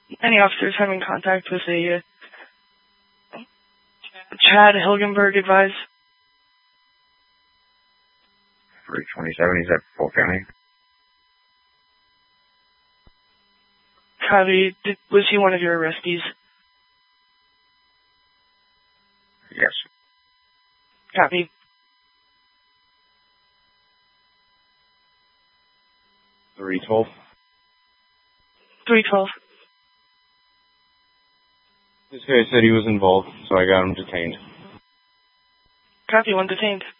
Any officers having contact with a Chad Hilgenberg advise? 327, he's at Polk County. Copy. Was he one of your arrestees? Yes. Copy. 312. 312. This guy said he was involved, so I got him detained. Copy, one detained.